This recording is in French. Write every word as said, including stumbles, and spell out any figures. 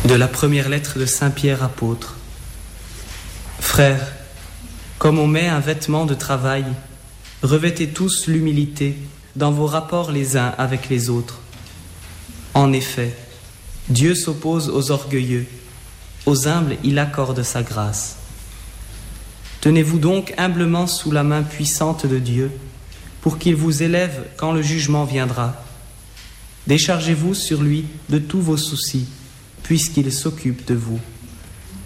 De la première lettre de Saint Pierre apôtre. Frères, comme on met un vêtement de travail, revêtez tous l'humilité dans vos rapports les uns avec les autres. En effet, Dieu s'oppose aux orgueilleux, aux humbles il accorde sa grâce. Tenez-vous donc humblement sous la main puissante de Dieu, pour qu'il vous élève quand le jugement viendra. Déchargez-vous sur lui de tous vos soucis, puisqu'il s'occupe de vous.